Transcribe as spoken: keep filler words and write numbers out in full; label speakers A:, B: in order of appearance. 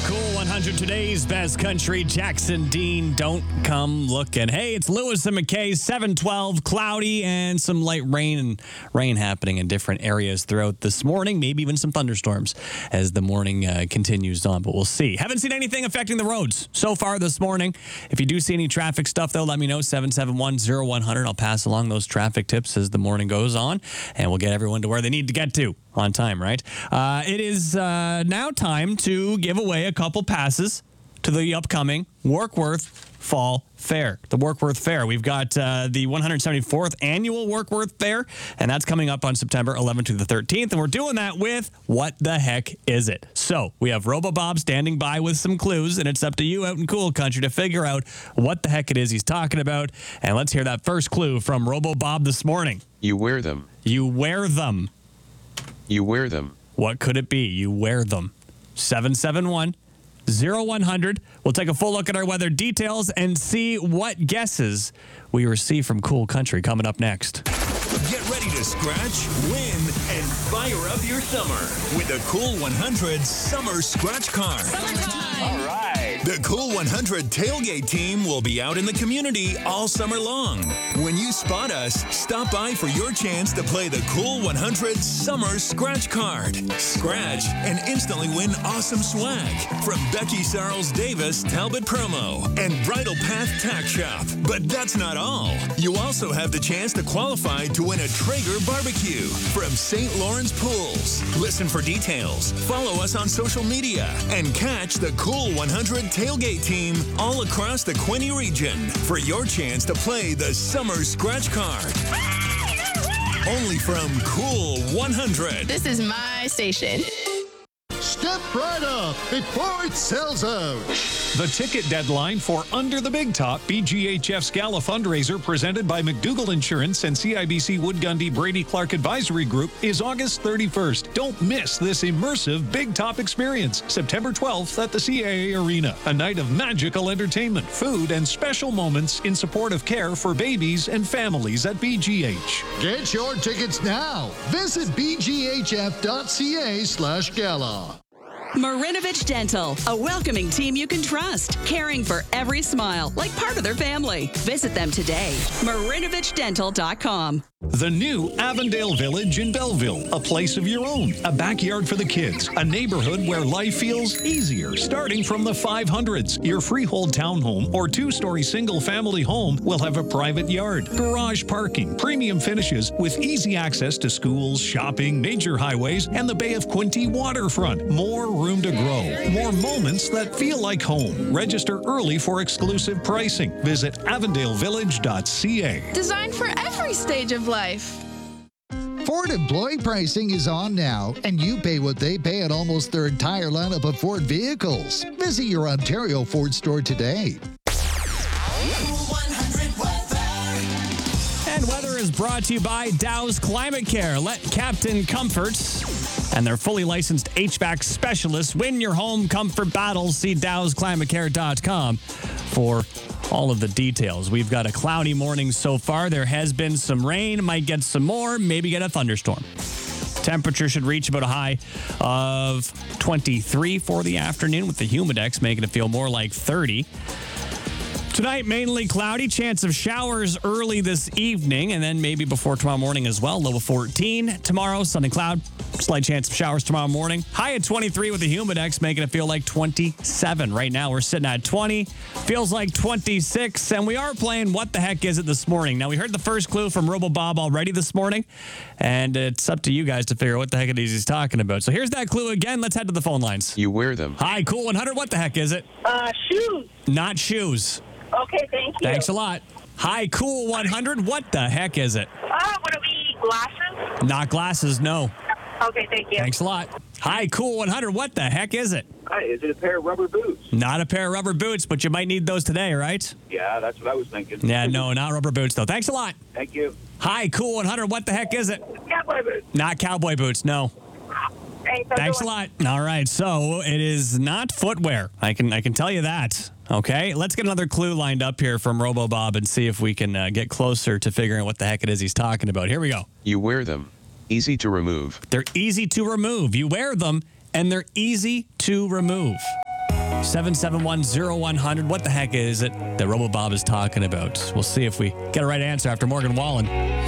A: Cool one hundred, today's best country. Jackson Dean, Don't Come Looking. Hey, it's Lewis and McKay, seven twelve, cloudy and some light rain and rain happening in different areas throughout this morning. Maybe even some thunderstorms as the morning uh, continues on, but we'll see. Haven't seen anything affecting the roads so far this morning. If you do see any traffic stuff, though, let me know, seven seven one, oh one hundred. I'll pass along those traffic tips as the morning goes on, and we'll get everyone to where they need to get to on time, right? Uh, it is uh, now time to give away a couple passes to the upcoming Warkworth Fall Fair. The Warkworth Fair. We've got uh, the one hundred seventy-fourth annual Warkworth Fair, and that's coming up on September eleventh to the thirteenth, and we're doing that with What the Heck Is It? So we have RoboBob standing by with some clues, and it's up to you out in Cool Country to figure out what the heck it is he's talking about. And let's hear that first clue from RoboBob this morning.
B: You wear them.
A: You wear them.
B: You wear them.
A: What could it be? You wear them. seven seven one, oh one hundred. We'll take a full look at our weather details and see what guesses we receive from Cool Country coming up next.
C: Get ready to scratch, win, and fire up your summer with the Cool one hundred Summer Scratch Card.
D: All right.
C: The Cool one hundred tailgate team will be out in the community all summer long. When you spot us, stop by for your chance to play the Cool one hundred Summer Scratch Card. Scratch and instantly win awesome swag from Becky Sarles Davis Talbot Promo and Bridal Path Tack Shop. But that's not all. You also have the chance to qualify to win a Traeger barbecue from Saint Lawrence Pools. Listen for details, follow us on social media, and catch the Cool one hundred tailgate team all across the Quinte region for your chance to play the Summer Scratch Card. Only from Cool one hundred.
E: This is my station.
F: Step right up before it sells out.
G: The ticket deadline for Under the Big Top, B G H F's Gala fundraiser presented by McDougall Insurance and C I B C Wood Gundy Brady Clark Advisory Group is August thirty-first. Don't miss this immersive Big Top experience. September twelfth at the C A A Arena. A night of magical entertainment, food, and special moments in support of care for babies and families at B G H.
F: Get your tickets now. Visit b g h f dot c a slash gala.
H: Marinovich Dental, a welcoming team you can trust, caring for every smile like part of their family. Visit them today. marinovich dental dot com.
G: The new Avondale Village in Belleville, a place of your own, a backyard for the kids, a neighborhood where life feels easier, starting from the five hundreds. Your freehold townhome or two-story single-family home will have a private yard, garage parking, premium finishes with easy access to schools, shopping, major highways, and the Bay of Quinte waterfront. More room to grow, more moments that feel like home. Register early for exclusive pricing. Visit avondale village dot c a.
E: Designed for every stage of life.
F: Ford employee pricing is on now, and you pay what they pay at almost their entire lineup of Ford vehicles. Visit your Ontario Ford store today.
A: And weather is brought to you by Dow's Climate Care. Let Captain Comfort and their fully licensed H V A C specialists win your home comfort battles. See dows climate care dot com for all of the details. We've got a cloudy morning so far. There has been some rain, might get some more, maybe get a thunderstorm. Temperature should reach about a high of twenty-three for the afternoon with the Humidex making it feel more like thirty. Tonight, mainly cloudy, chance of showers early this evening, and then maybe before tomorrow morning as well, low of fourteen. Tomorrow, sun and cloud, slight chance of showers tomorrow morning. High at twenty-three with the Humidex, making it feel like twenty-seven. Right now, we're sitting at twenty, feels like twenty-six, and we are playing What the Heck Is It this morning. Now, we heard the first clue from RoboBob already this morning, and it's up to you guys to figure out what the heck it is he's talking about. So here's that clue again. Let's head to the phone lines.
B: You wear them.
A: Hi, Cool one hundred. What the heck is it?
D: Uh, shoes.
A: Not shoes.
D: Okay, thank you.
A: Thanks a lot. Hi, Cool one hundred. What the heck is it?
D: Uh, would it be glasses?
A: Not glasses, no.
D: Okay, thank you.
A: Thanks a lot. Hi, Cool one hundred. What the heck is it?
I: Hi, is it a pair of rubber boots?
A: Not a pair of rubber boots, but you might need those today, right?
I: Yeah, that's what I was thinking.
A: Yeah, no, not rubber boots, though. Thanks a lot.
I: Thank you.
A: Hi, Cool one hundred. What the heck is it?
D: Cowboy boots.
A: Not cowboy boots, no.
D: Thanks,
A: Thanks a lot. All right, so it is not footwear. I can I can tell you that. Okay, let's get another clue lined up here from RoboBob and see if we can uh, get closer to figuring out what the heck it is he's talking about. Here we go.
B: You wear them. Easy to remove.
A: They're easy to remove. You wear them, and they're easy to remove. seven seven one, zero one hundred. What the heck is it that RoboBob is talking about? We'll see if we get a right answer after Morgan Wallen.